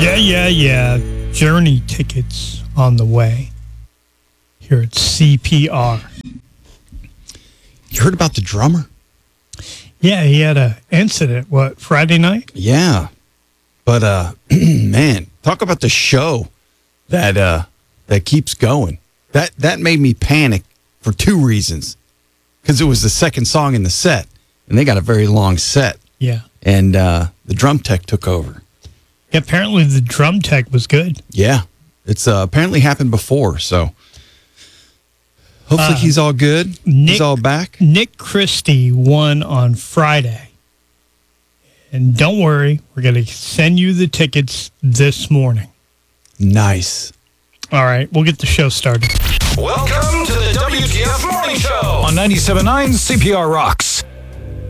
Yeah. Journey tickets on the way here at CPR. You heard about the drummer? Yeah, he had an incident, Friday night? Yeah. But, man, talk about the show that keeps going. That made me panic for two reasons. Because it was the second song in the set, and they got a very long set. Yeah. And the drum tech took over. Yeah, apparently the drum tech was good. Yeah. It's apparently happened before, so hopefully he's all good. He's all back. Nick Christie won on Friday. And don't worry, we're going to send you the tickets this morning. Nice. All right, we'll get the show started. Welcome to the WTF Morning Show on 97.9 CPR Rocks.